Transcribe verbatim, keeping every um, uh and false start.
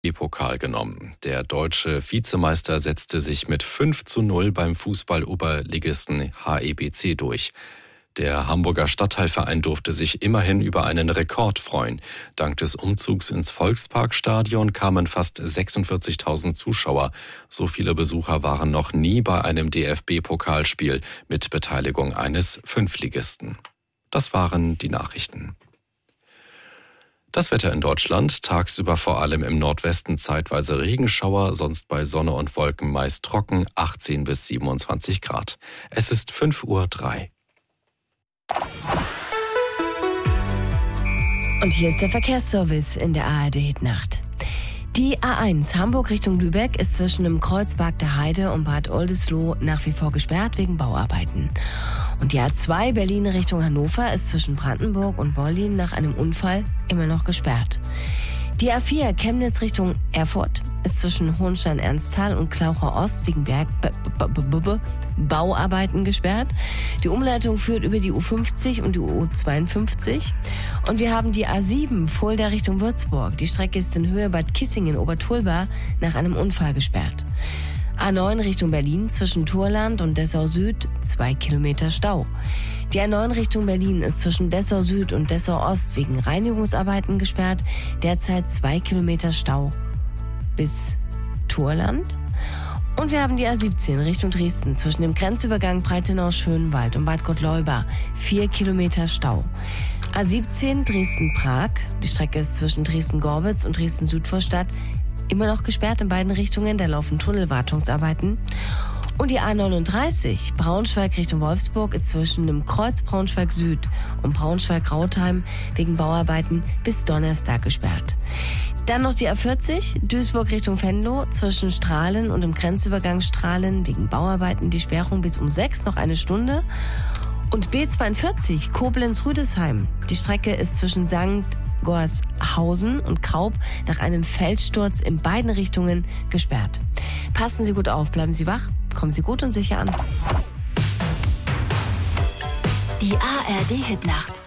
Pokal genommen. Der deutsche Vizemeister setzte sich mit fünf zu null beim Fußball-Oberligisten H E B C durch. Der Hamburger Stadtteilverein durfte sich immerhin über einen Rekord freuen. Dank des Umzugs ins Volksparkstadion kamen fast sechsundvierzigtausend Zuschauer. So viele Besucher waren noch nie bei einem D F B-Pokalspiel mit Beteiligung eines Fünftligisten. Das waren die Nachrichten. Das Wetter in Deutschland, tagsüber vor allem im Nordwesten zeitweise Regenschauer, sonst bei Sonne und Wolken meist trocken, achtzehn bis siebenundzwanzig Grad. Es ist fünf Uhr drei. Und hier ist der Verkehrsservice in der A R D-Hitnacht. Die A eins Hamburg Richtung Lübeck ist zwischen dem Kreuzberg der Heide und Bad Oldesloe nach wie vor gesperrt wegen Bauarbeiten. Und die A zwei Berlin Richtung Hannover ist zwischen Brandenburg und Wollin nach einem Unfall immer noch gesperrt. Die A vier Chemnitz Richtung Erfurt ist zwischen Hohenstein-Ernsthal und Klaucher Ost wegen Berg B B B B Bauarbeiten gesperrt. Die Umleitung führt über die U fünfzig und die U zweiundfünfzig. Und wir haben die A sieben Fulda Richtung Würzburg. Die Strecke ist in Höhe Bad Kissingen-Obertulba nach einem Unfall gesperrt. A neun Richtung Berlin zwischen Turland und Dessau Süd, zwei Kilometer Stau. Die A neun Richtung Berlin ist zwischen Dessau Süd und Dessau Ost wegen Reinigungsarbeiten gesperrt. Derzeit zwei Kilometer Stau bis Turland. Und wir haben die A siebzehn Richtung Dresden zwischen dem Grenzübergang Breitenau-Schönwald und Bad Gottleuba, vier Kilometer Stau. A siebzehn Dresden-Prag, die Strecke ist zwischen Dresden-Gorbitz und Dresden-Südvorstadt immer noch gesperrt in beiden Richtungen, da laufen Tunnelwartungsarbeiten. Und die A neununddreißig Braunschweig Richtung Wolfsburg ist zwischen dem Kreuz Braunschweig Süd und Braunschweig-Rautheim wegen Bauarbeiten bis Donnerstag gesperrt. Dann noch die A vierzig Duisburg Richtung Venlo zwischen Strahlen und dem Grenzübergang Strahlen wegen Bauarbeiten die Sperrung bis um sechs, noch eine Stunde. Und B zweiundvierzig Koblenz-Rüdesheim. Die Strecke ist zwischen Sankt Gorshausen und Kaub nach einem Felssturz in beiden Richtungen gesperrt. Passen Sie gut auf, bleiben Sie wach, kommen Sie gut und sicher an. Die A R D-Hitnacht.